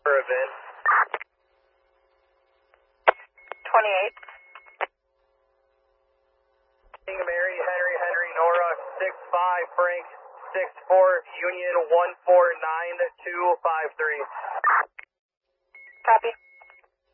for a VIN. 28. Mary, Henry, Nora, 65, Frank, 64, Union 149-253. Copy.